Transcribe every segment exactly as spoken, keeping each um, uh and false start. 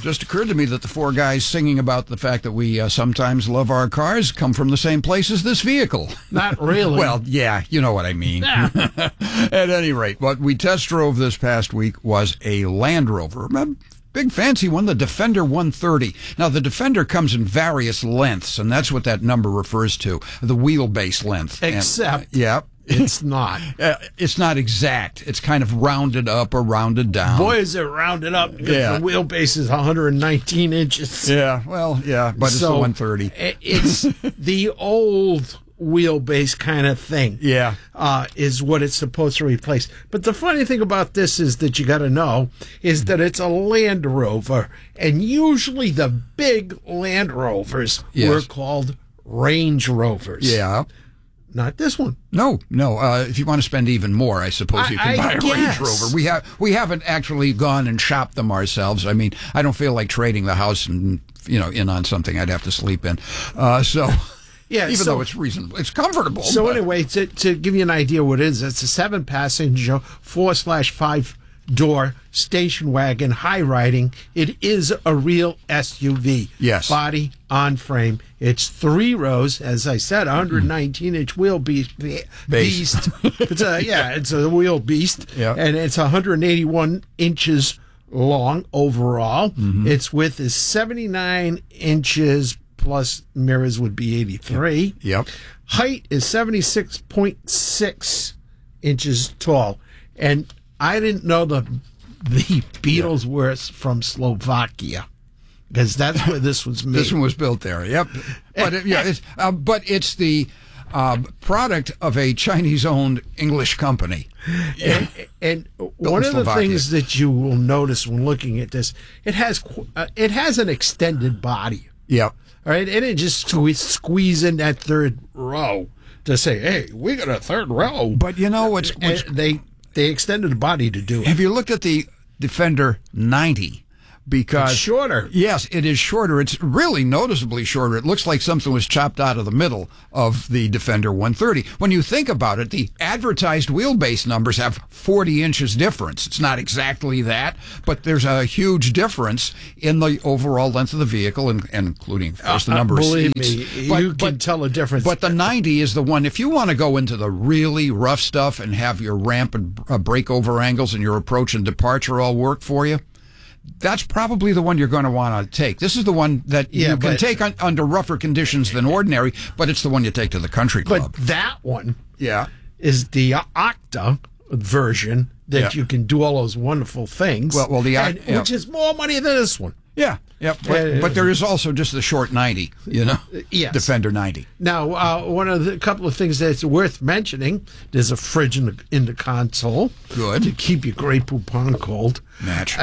just occurred to me that the four guys singing about the fact that we uh, sometimes love our cars come from the same place as this vehicle. Not really. Well, yeah, you know what I mean. Yeah. At any rate, what we test drove this past week was a Land Rover. A big fancy one, the Defender one thirty. Now, the Defender comes in various lengths, and that's what that number refers to, the wheelbase length. Except... And, yeah. It's not. Uh, it's not exact. It's kind of rounded up or rounded down. Boy, is it rounded up. Yeah. The wheelbase is one hundred nineteen inches. Yeah, well, yeah, but it's so, the one thirty. It's the old wheelbase kind of thing. Yeah. Uh, is what it's supposed to replace. But the funny thing about this is that you got to know is that it's a Land Rover. And usually the big Land Rovers yes. were called Range Rovers. Yeah. Not this one. No, no. Uh, if you want to spend even more, I suppose I, you can I buy a guess. Range Rover. We have we haven't actually gone and shopped them ourselves. I mean, I don't feel like trading the house and you know in on something I'd have to sleep in. Uh, so yeah, even so, though it's reasonable, it's comfortable. So but. anyway, to to give you an idea what it is, it's a seven passenger, four slash five door station wagon, high riding. It is a real S U V. Yes. Body on frame. It's three rows, as I said, one hundred nineteen inch wheel beast. beast. It's a yeah, it's a wheel beast. Yeah. And it's one hundred eighty-one inches long overall. Mm-hmm. Its width is seventy-nine inches plus mirrors would be eighty-three. Yep. Height is seventy-six point six inches tall. And I didn't know the the Beatles yeah. were from Slovakia because that's where this was made. This one was built there. Yep. But it, yeah, it's, uh, but it's the uh, product of a Chinese-owned English company. And, and one of the things that you will notice when looking at this, it has uh, it has an extended body. Yep. All right, and it just squeeze, squeeze in that third row to say, "Hey, we got a third row." But you know what's, what's they. They extended the body to do it. Have you looked at the Defender ninety? Because it's shorter. Yes, it is shorter. It's really noticeably shorter. It looks like something was chopped out of the middle of the Defender one thirty. When you think about it, the advertised wheelbase numbers have forty inches difference. It's not exactly that, but there's a huge difference in the overall length of the vehicle, and, and including, of course, the number uh, of believe seats. Me, but, you can but, tell a difference. But the ninety is the one, if you want to go into the really rough stuff and have your ramp and uh, breakover angles and your approach and departure all work for you, that's probably the one you're going to want to take. This is the one that yeah, you can but, take un, under rougher conditions than ordinary, but it's the one you take to the country club. But that one yeah. is the Octa version that yeah. you can do all those wonderful things, well, well, the and, yeah. which is more money than this one. Yeah, yeah, but, uh, but there is also just the short ninety, you know, yes. Defender ninety. Now, uh, one of the couple of things that's worth mentioning: there's a fridge in the in the console, good to keep your Grey Poupon cold. Match.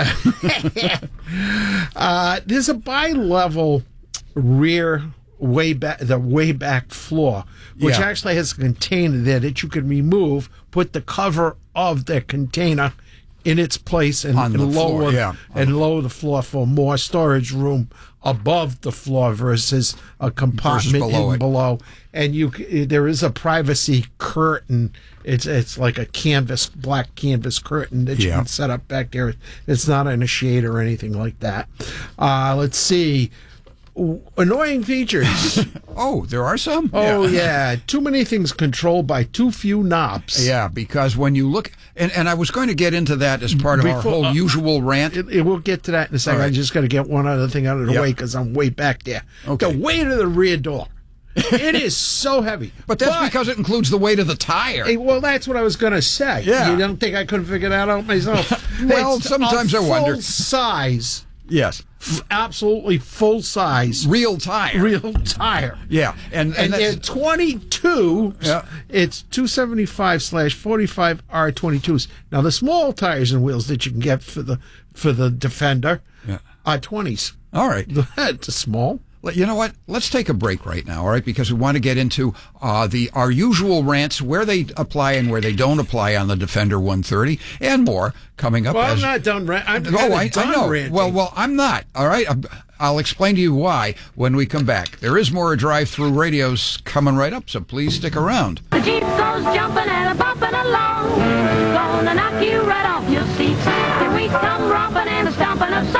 uh, there's a bi-level rear way back, the way back floor, which yeah. actually has a container there that you can remove, put the cover of the container in its place, and, On the and lower floor, yeah. and lower the floor for more storage room above the floor versus a compartment versus below in it. below. And you, there is a privacy curtain. It's it's like a canvas, black canvas curtain that you yeah. can set up back there. It's not in a shade or anything like that. Uh, let's see. Annoying features. Oh, there are some? Oh, yeah. yeah. Too many things controlled by too few knobs. Yeah, because when you look, and, and I was going to get into that as part of Before, our whole uh, usual rant. It, it, we'll get to that in a second. Right. I just got to get one other thing out of the yep. way because I'm way back there. Okay. The weight of the rear door. It is so heavy. But that's but, because it includes the weight of the tire. Hey, well, that's what I was going to say. Yeah. You don't think I couldn't figure that out myself? Well, It's sometimes a I wonder. Full size. Yes. F- absolutely full size. Real tire. Real tire. Yeah. And, And, and they're that's, twenty-two. Yeah. It's two seventy-five slash forty-five R twenty-twos. Now, the small tires and wheels that you can get for the for the Defender yeah. are twenties. All right. It's small. You know what? Let's take a break right now, all right? Because we want to get into uh, the our usual rants, where they apply and where they don't apply on the Defender one thirty, and more coming up. Well, as, I'm not done ranting. I'm oh, I, done I know. ranting. Well, well, I'm not. All right, I'll explain to you why when we come back. There is more Drive-Through Radios coming right up, so please stick around. The Jeep goes jumping and a bopping along, gonna knock you right off your seat. Here we come romping and a stomping of songs.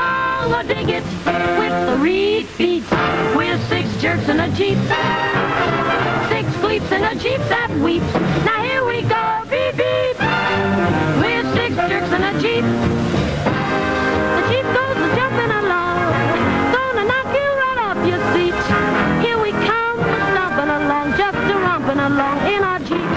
gonna dig it with the repeat. We're six jerks in a Jeep. Six gleeps in a Jeep that weeps. Now here we go, beep, beep. We're six jerks in a Jeep. The Jeep goes jumping along. Gonna knock you right off your seat. Here we come, stomping along, just a romping along in our Jeep.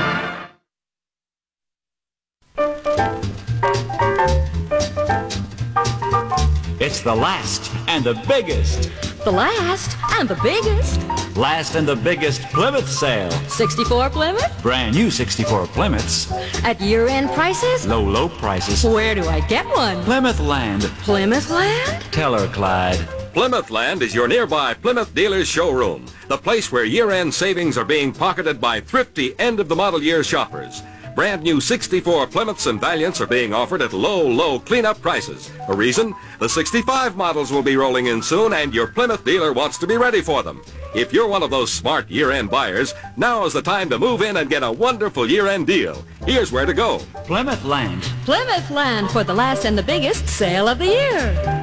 It's the last and the biggest. The last and the biggest. Last and the biggest Plymouth sale. sixty-four Plymouth? Brand new sixty-four Plymouths. At year-end prices? Low, low prices. Where do I get one? Plymouth Land. Plymouth Land? Tell her, Clyde. Plymouth Land is your nearby Plymouth dealer's showroom, the place where year-end savings are being pocketed by thrifty end-of-the-model year shoppers. Brand new sixty-four Plymouths and Valiants are being offered at low, low cleanup prices. A reason? The sixty-five models will be rolling in soon, and your Plymouth dealer wants to be ready for them. If you're one of those smart year-end buyers, now is the time to move in and get a wonderful year-end deal. Here's where to go. Plymouth Land. Plymouth Land for the last and the biggest sale of the year.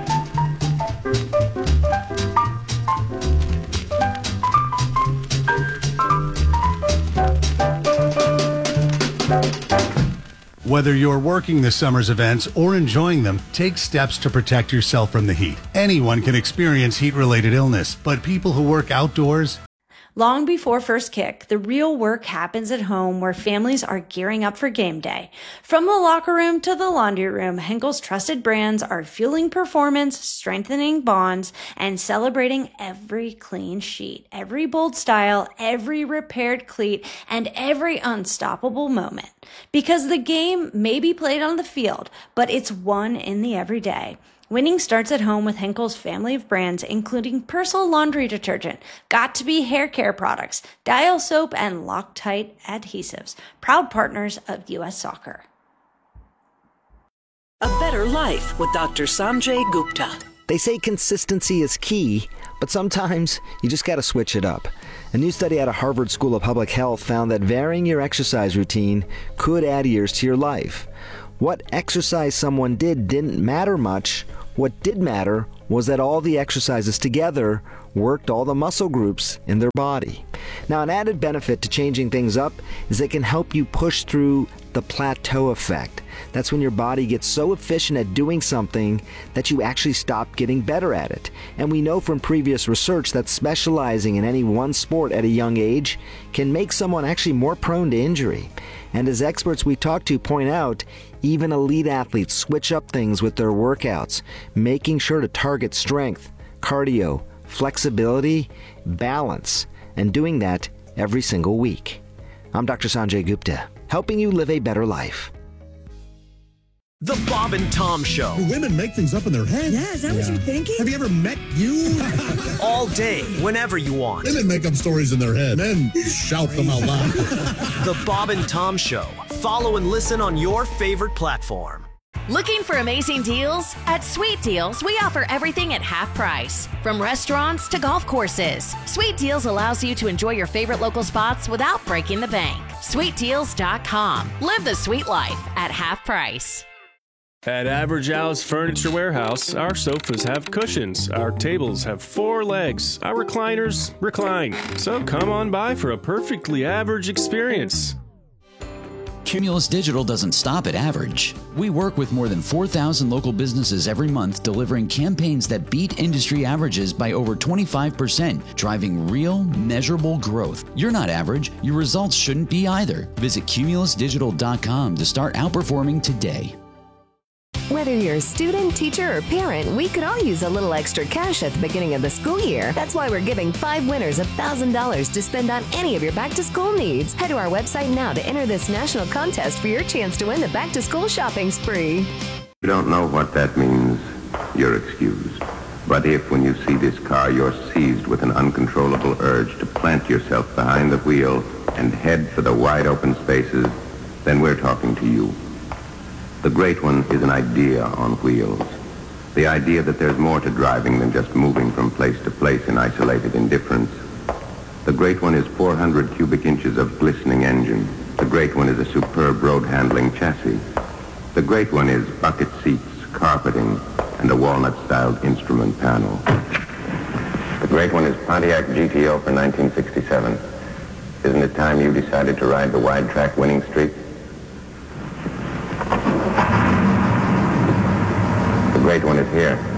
Whether you're working the summer's events or enjoying them, take steps to protect yourself from the heat. Anyone can experience heat-related illness, but people who work outdoors... Long before first kick, the real work happens at home where families are gearing up for game day. From the locker room to the laundry room, Henkel's trusted brands are fueling performance, strengthening bonds, and celebrating every clean sheet, every bold style, every repaired cleat, and every unstoppable moment. Because the game may be played on the field, but it's won in the everyday. Winning starts at home with Henkel's family of brands, including Persil laundry detergent, Got2b hair care products, Dial soap, and Loctite adhesives. Proud partners of U S Soccer. A Better Life with Doctor Sanjay Gupta. They say consistency is key, but sometimes you just got to switch it up. A new study out of Harvard School of Public Health found that varying your exercise routine could add years to your life. What exercise someone did didn't matter much. What did matter was that all the exercises together worked all the muscle groups in their body. Now, an added benefit to changing things up is it can help you push through the plateau effect. That's when your body gets so efficient at doing something that you actually stop getting better at it. And we know from previous research that specializing in any one sport at a young age can make someone actually more prone to injury. And as experts we talk to point out, even elite athletes switch up things with their workouts, making sure to target strength, cardio, flexibility, balance, and doing that every single week. I'm Doctor Sanjay Gupta, helping you live a better life. The Bob and Tom Show. Do women make things up in their head? Yeah, is that yeah. what you're thinking? Have you ever met you? All day, whenever you want. Women make up stories in their head. Men shout them out loud. The Bob and Tom Show. Follow and listen on your favorite platform. Looking for amazing deals? At Sweet Deals, we offer everything at half price. From restaurants to golf courses, Sweet Deals allows you to enjoy your favorite local spots without breaking the bank. sweet deals dot com. Live the sweet life at half price. At Average Al's Furniture Warehouse, our sofas have cushions, our tables have four legs, our recliners recline. So come on by for a perfectly average experience. Cumulus Digital doesn't stop at average. We work with more than four thousand local businesses every month, delivering campaigns that beat industry averages by over twenty-five percent, driving real, measurable growth. You're not average. Your results shouldn't be either. Visit cumulus digital dot com to start outperforming today. Whether you're a student, teacher, or parent, we could all use a little extra cash at the beginning of the school year. That's why we're giving five winners one thousand dollars to spend on any of your back-to-school needs. Head to our website now to enter this national contest for your chance to win the back-to-school shopping spree. You don't know what that means, you're excused. But if, when you see this car, you're seized with an uncontrollable urge to plant yourself behind the wheel and head for the wide-open spaces, then we're talking to you. The Great One is an idea on wheels. The idea that there's more to driving than just moving from place to place in isolated indifference. The Great One is four hundred cubic inches of glistening engine. The Great One is a superb road handling chassis. The Great One is bucket seats, carpeting, and a walnut-styled instrument panel. The great one is Pontiac G T O for nineteen sixty-seven. Isn't it time you decided to ride the wide-track winning streak? The great one is here.